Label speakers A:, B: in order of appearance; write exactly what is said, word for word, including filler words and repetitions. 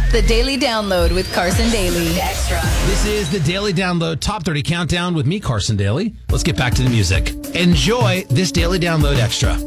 A: The Daily Download with Carson Daly. Extra.
B: This is the Daily Download Top thirty Countdown with me, Carson Daly. Let's get back to the music. Enjoy this Daily Download Extra.